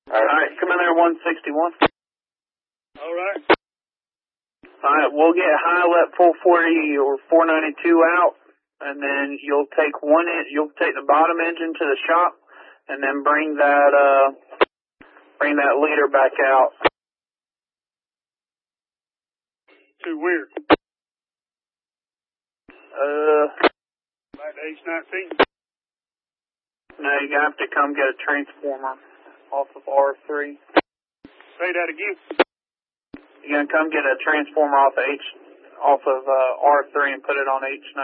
Alright, come in there 161. Alright. Alright, we'll get High-Let 440 or 492 out, and then you'll take the bottom engine to the shop, and then bring that leader back out. Too weird. Like the H19? No, you're gonna have to come get a transformer off of R3. Say that again. You're gonna come get a transformer off of R3 and put it on H19.